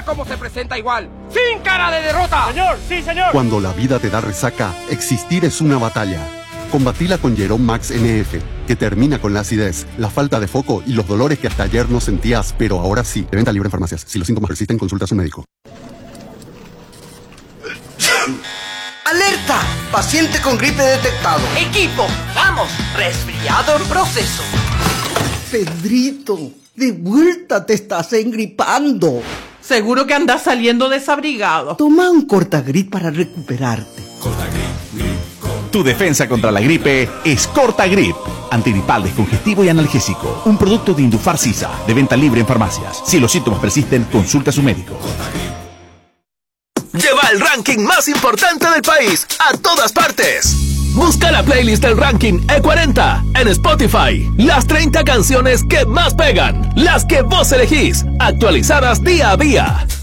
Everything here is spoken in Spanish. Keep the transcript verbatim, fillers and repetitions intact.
cómo se presenta igual, sin cara de derrota. Señor, sí, señor. Cuando la vida te da resaca, existir es una batalla. Combatila con Jerome Max N F, que termina con la acidez, la falta de foco y los dolores que hasta ayer no sentías, pero ahora sí. De venta libre en farmacias. Si los síntomas persisten, consulta a su médico. ¡Alerta! Paciente con gripe detectado. Equipo, vamos. Resfriado en proceso. Pedrito, de vuelta te estás engripando. Seguro que andas saliendo desabrigado. Toma un Cortagrip para recuperarte. Tu defensa contra la gripe es Cortagrip. Antigripal, descongestivo y analgésico. Un producto de Indufar Sisa, de venta libre en farmacias. Si los síntomas persisten, consulta a su médico. Lleva el ranking más importante del país a todas partes. Busca la playlist del ranking E cuarenta en Spotify. Las treinta canciones que más pegan, las que vos elegís, actualizadas día a día.